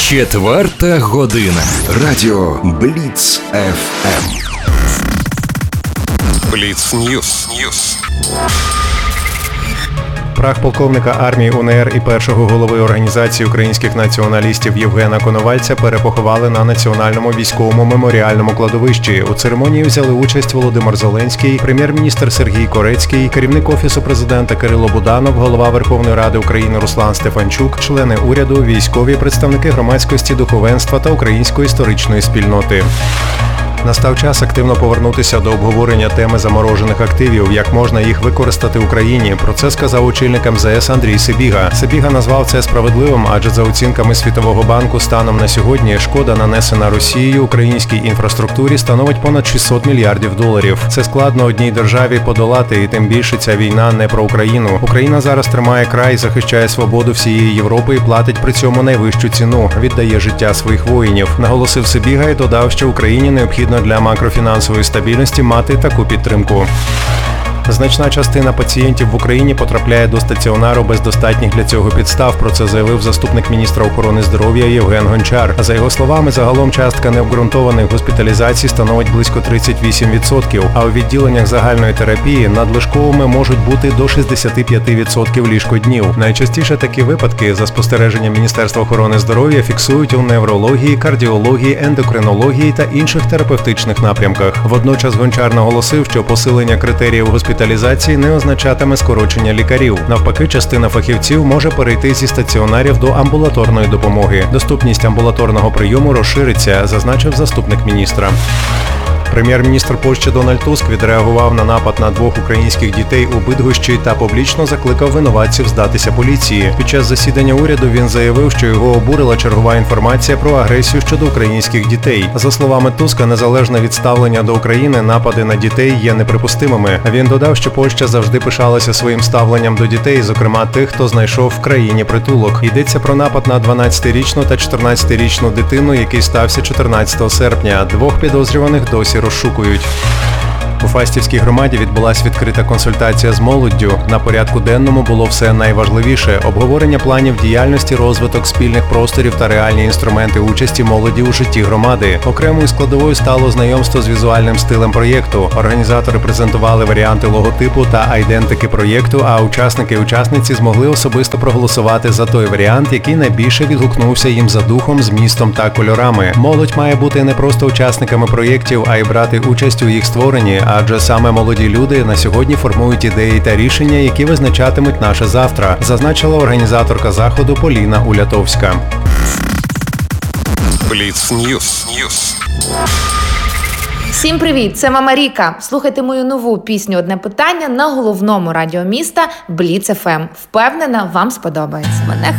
4 година. Радіо Бліц ФМ. Бліц Ньюс. Прах полковника армії УНР і першого голови Організації українських націоналістів Євгена Коновальця перепоховали на Національному військовому меморіальному кладовищі. У церемонії взяли участь Володимир Зеленський, прем'єр-міністр Сергій Корецький, керівник Офісу президента Кирило Буданов, голова Верховної Ради України Руслан Стефанчук, члени уряду, військові, представники громадськості, духовенства та української історичної спільноти. Настав час активно повернутися до обговорення теми заморожених активів, як можна їх використати Україні. Про це сказав очільник МЗС Андрій Сибіга. Сибіга назвав це справедливим, адже за оцінками Світового банку станом на сьогодні шкода, нанесена Росією українській інфраструктурі, становить понад $600 мільярдів. Це складно одній державі подолати, і тим більше ця війна не про Україну. Україна зараз тримає край, захищає свободу всієї Європи і платить при цьому найвищу ціну, віддає життя своїх воїнів. Наголосив Сибіга і додав, що Україні необхідно для макрофінансової стабільності мати таку підтримку. Значна частина пацієнтів в Україні потрапляє до стаціонару без достатніх для цього підстав. Про це заявив заступник міністра охорони здоров'я Євген Гончар. За його словами, загалом частка необґрунтованих госпіталізацій становить близько 38%, а у відділеннях загальної терапії надлишковими можуть бути до 65% ліжкоднів. Найчастіше такі випадки, за спостереженням Міністерства охорони здоров'я, фіксують у неврології, кардіології, ендокринології та інших терапевтичних напрямках. Водночас Гончар наголосив, що посилення критеріїв госпіталізації не означатиме скорочення лікарів. Навпаки, частина фахівців може перейти зі стаціонарів до амбулаторної допомоги. Доступність амбулаторного прийому розшириться, зазначив заступник міністра. Прем'єр-міністр Польщі Дональд Туск відреагував на напад на 2 українських дітей у Бидгощі та публічно закликав винуватців здатися поліції. Під час засідання уряду він заявив, що його обурила чергова інформація про агресію щодо українських дітей. За словами Туска, незалежне від ставлення до України, напади на дітей є неприпустимими. Він додав, що Польща завжди пишалася своїм ставленням до дітей, зокрема тих, хто знайшов в країні притулок. Йдеться про напад на 12-річну та 14-річну дитину, який стався 14 серпня. 2 підозрюваних досі розшукують. У Фастівській громаді відбулася відкрита консультація з молоддю. На порядку денному було все найважливіше – обговорення планів діяльності, розвиток спільних просторів та реальні інструменти участі молоді у житті громади. Окремою складовою стало знайомство з візуальним стилем проєкту. Організатори презентували варіанти логотипу та айдентики проєкту, а учасники і учасниці змогли особисто проголосувати за той варіант, який найбільше відгукнувся їм за духом, змістом та кольорами. Молодь має бути не просто учасниками проєктів, а й брати участь у їх створенні, адже саме молоді люди на сьогодні формують ідеї та рішення, які визначатимуть наше завтра, зазначила організаторка заходу Поліна Улятовська. Бліц Ньюс. Всім привіт! Це мама Ріка. Слухайте мою нову пісню «Одне питання» на головному радіо міста Бліц ФМ. Впевнена, вам сподобається. Мене